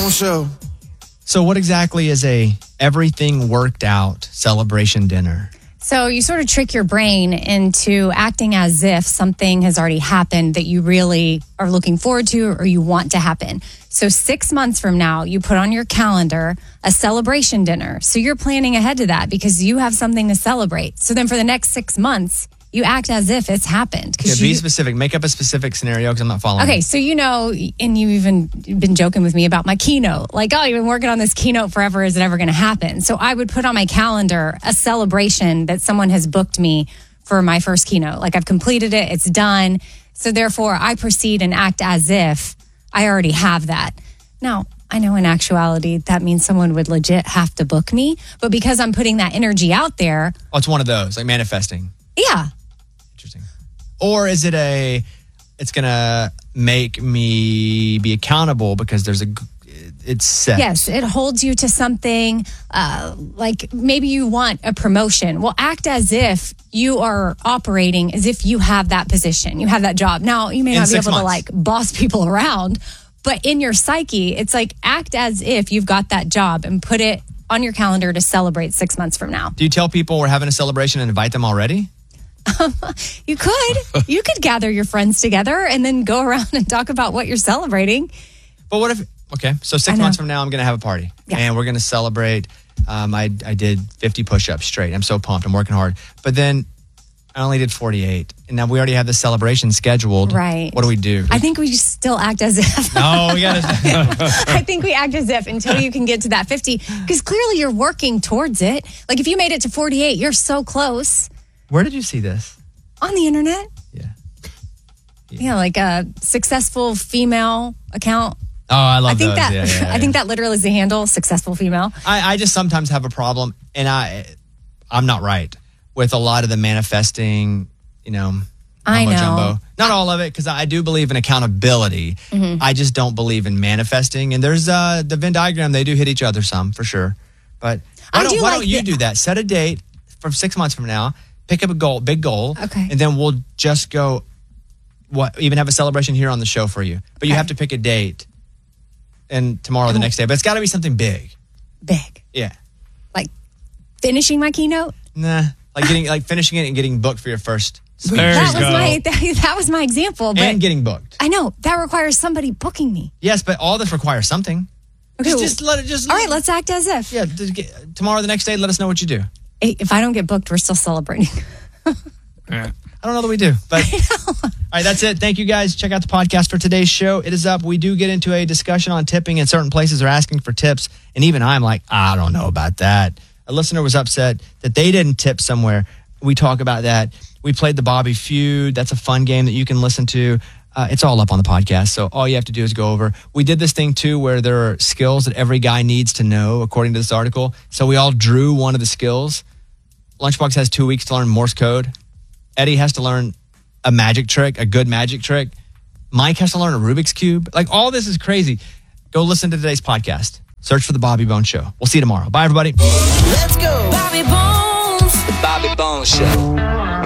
Bone Show. So what exactly is a everything worked out celebration dinner? So you sort of trick your brain into acting as if something has already happened that you really are looking forward to or you want to happen. So 6 months from now, you put on your calendar a celebration dinner. So you're planning ahead to that because you have something to celebrate. So then for the next 6 months, you act as if it's happened. Okay, be specific. Make up a specific scenario because I'm not following. Okay, so and you've even been joking with me about my keynote. Like, oh, you've been working on this keynote forever. Is it ever going to happen? So I would put on my calendar a celebration that someone has booked me for my first keynote. Like, I've completed it. It's done. So therefore, I proceed and act as if I already have that. Now, I know in actuality, that means someone would legit have to book me. But because I'm putting that energy out there. Oh, it's one of those, like manifesting. Yeah. Interesting. Or is it it's going to make me be accountable because it's set? Yes, it holds you to something. Like maybe you want a promotion. Well, act as if you are operating as if you have that position. You have that job. Now, you may not be able to like boss people around, but in your psyche, it's like act as if you've got that job and put it on your calendar to celebrate 6 months from now. Do you tell people we're having a celebration and invite them already? You could gather your friends together and then go around and talk about what you're celebrating. But what if, so 6 months from now, I'm going to have a party and we're going to celebrate. I did 50 push-ups straight. I'm so pumped. I'm working hard. But then I only did 48. And now we already have this celebration scheduled. Right. What do we do? I think we still act as if. No, we got to. I think we act as if until you can get to that 50. Because clearly you're working towards it. Like if you made it to 48, you're so close. Where did you see this? On the internet. Yeah, like a successful female account. Oh, I love those. I think that literally is the handle, successful female. I just sometimes have a problem, and I'm not right with a lot of the manifesting, I know. jumbo. Not all of it, because I do believe in accountability. Mm-hmm. I just don't believe in manifesting. And there's the Venn diagram, they do hit each other some, for sure. But why don't you do that? Set a date for 6 months from now. Pick up a big goal, okay, and then we'll just go. Even have a celebration here on the show for you. But you have to pick a date, and tomorrow, the next day. But it's got to be something big. Big, yeah, like finishing my keynote. Nah, like finishing it and getting booked for your first speech. That was my example. But and getting booked. I know that requires somebody booking me. Yes, but all this requires something. Okay, just let it. All right, let's act as if. Yeah, tomorrow, the next day, let us know what you do. If I don't get booked, we're still celebrating. I don't know that we do, but all right, that's it. Thank you guys. Check out the podcast for today's show. It is up. We do get into a discussion on tipping, and certain places are asking for tips. And even I'm like, I don't know about that. A listener was upset that they didn't tip somewhere. We talk about that. We played the Bobby Feud. That's a fun game that you can listen to. It's all up on the podcast, so all you have to do is go over. We did this thing, too, where there are skills that every guy needs to know, according to this article. So we all drew one of the skills. Lunchbox has 2 weeks to learn Morse code. Eddie has to learn a magic trick, a good magic trick. Mike has to learn a Rubik's Cube. Like, all this is crazy. Go listen to today's podcast. Search for The Bobby Bones Show. We'll see you tomorrow. Bye, everybody. Let's go. Bobby Bones. The Bobby Bones Show.